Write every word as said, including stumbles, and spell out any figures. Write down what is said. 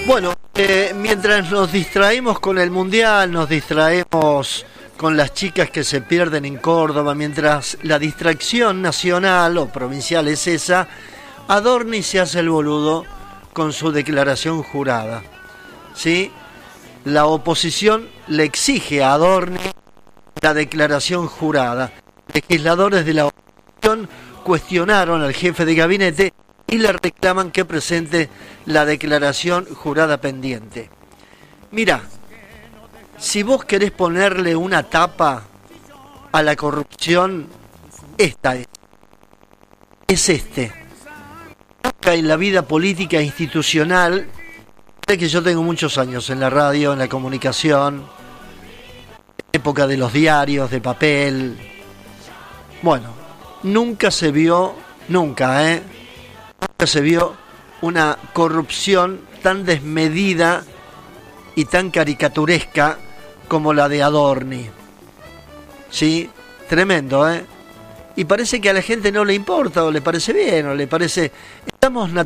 Bueno, eh, mientras nos distraemos con el Mundial, nos distraemos con las chicas que se pierden en Córdoba, mientras la distracción nacional o provincial es esa, Adorni se hace el boludo con su declaración jurada. ¿Sí? La oposición le exige a Adorni la declaración jurada. Legisladores de la oposición cuestionaron al jefe de gabinete y le reclaman que presente la declaración jurada pendiente. Mira, si vos querés ponerle una tapa a la corrupción, esta es. Es este. Nunca en la vida política institucional, sé que yo tengo muchos años en la radio, en la comunicación, época de los diarios, de papel. Bueno, nunca se vio, nunca, ¿eh? Nunca se vio una corrupción tan desmedida y tan caricaturesca como la de Adorni. Sí, tremendo, ¿eh? Y parece que a la gente no le importa, o le parece bien, o le parece... Estamos